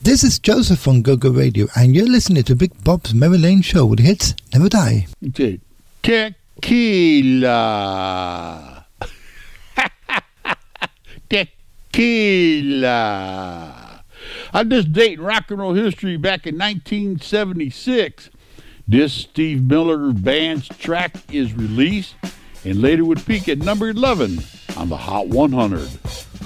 This is Joseph on Go-Go Radio, and you're listening to Big Bob's Mary Lane Show with hits never die. Okay. Tequila. Tequila. On this date in rock and roll history back in 1976, this Steve Miller Band's track is released and later would peak at number 11 on the Hot 100.